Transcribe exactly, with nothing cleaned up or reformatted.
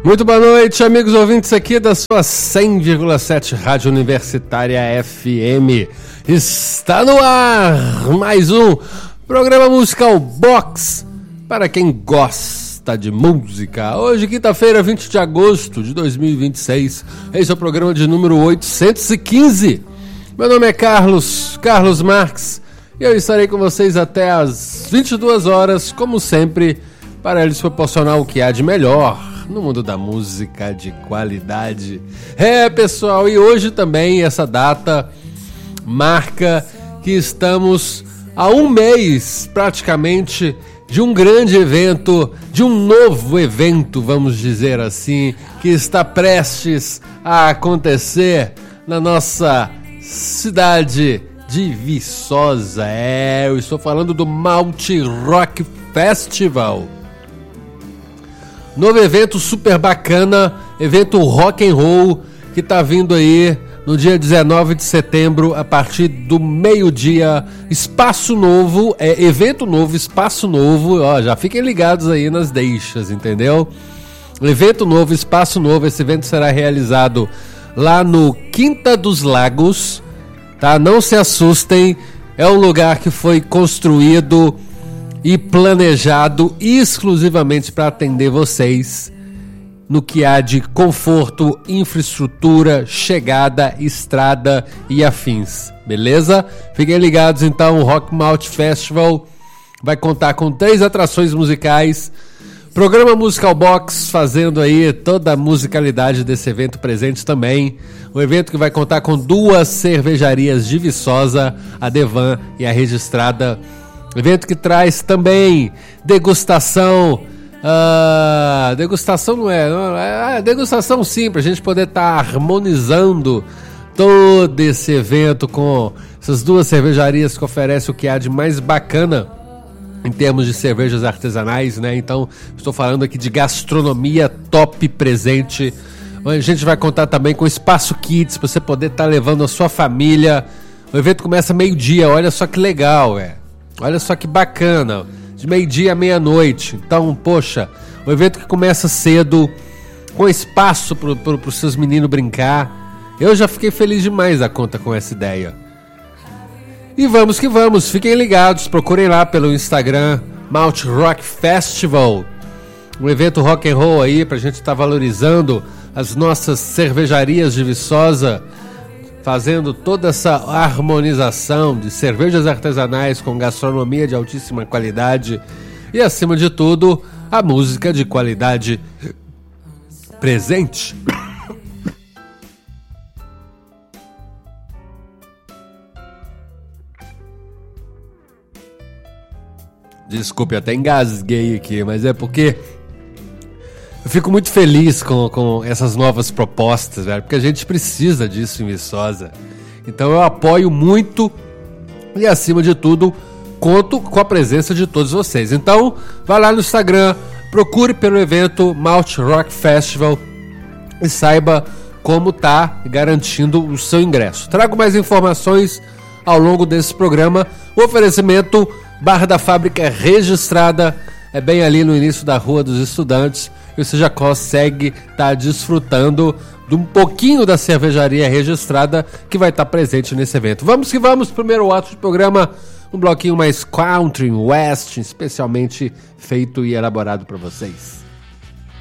Muito boa noite, amigos ouvintes aqui da sua cem vírgula sete Rádio Universitária F M. Está no ar mais um programa Musical Box para quem gosta de música. Hoje, quinta-feira, vinte de agosto de dois mil e vinte e seis. Esse é o programa de número oitocentos e quinze. Meu nome é Carlos, Carlos Marques, e eu estarei com vocês até às vinte e duas horas, como sempre, para lhes proporcionar o que há de melhor no mundo da música de qualidade. É, pessoal, e hoje também essa data marca que estamos a um mês, praticamente, de um grande evento, de um novo evento, vamos dizer assim, que está prestes a acontecer na nossa cidade de Viçosa. É, eu estou falando do Malte Rock Festival. Novo evento super bacana, evento rock and roll, que tá vindo aí no dia dezenove de setembro, a partir do meio-dia. Espaço novo, é evento novo, espaço novo, ó, já fiquem ligados aí nas deixas, entendeu? Evento novo, espaço novo, esse evento será realizado lá no Quinta dos Lagos, tá? Não se assustem, é um lugar que foi construído e planejado exclusivamente para atender vocês no que há de conforto, infraestrutura, chegada, estrada e afins, beleza? Fiquem ligados então, o Rock Malte Festival vai contar com três atrações musicais, programa Musical Box fazendo aí toda a musicalidade desse evento presente também, um evento que vai contar com duas cervejarias de Viçosa, a Devan e a Registrada. Evento que traz também degustação, uh, degustação não é, não, é degustação sim, para a gente poder estar tá harmonizando todo esse evento com essas duas cervejarias que oferecem o que há de mais bacana em termos de cervejas artesanais, né? Então, estou falando aqui de gastronomia top presente. A gente vai contar também com Espaço Kids, para você poder estar tá levando a sua família. O evento começa meio-dia, olha só que legal, é. Olha só que bacana, de meio-dia à meia-noite. Então, poxa, um evento que começa cedo, com espaço para pro, os seus meninos brincar. Eu já fiquei feliz demais da conta com essa ideia. E vamos que vamos, fiquem ligados, procurem lá pelo Instagram, Malte Rock Festival. Um evento rock and roll aí, pra gente estar tá valorizando as nossas cervejarias de Viçosa, fazendo toda essa harmonização de cervejas artesanais com gastronomia de altíssima qualidade e, acima de tudo, a música de qualidade presente. Desculpe, até engasguei aqui, mas é porque eu fico muito feliz com, com essas novas propostas, velho, porque a gente precisa disso em Viçosa. Então eu apoio muito e, acima de tudo, conto com a presença de todos vocês. Então, vai lá no Instagram, procure pelo evento Malte Rock Festival e saiba como tá garantindo o seu ingresso. Trago mais informações ao longo desse programa. O oferecimento Bar da Fábrica Registrada é bem ali no início da Rua dos Estudantes. E você já consegue estar tá desfrutando de um pouquinho da cervejaria Registrada que vai estar tá presente nesse evento. Vamos que vamos, primeiro ato do programa, um bloquinho mais country, west, especialmente feito e elaborado para vocês.